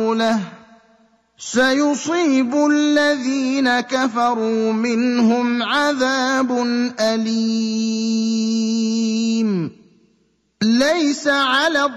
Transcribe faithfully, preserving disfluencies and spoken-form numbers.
قَوْلَهُ سَيُصِيبُ الَّذِينَ كَفَرُوا مِنْهُمْ عَذَابٌ أَلِيمٌ لَيْسَ عَلَى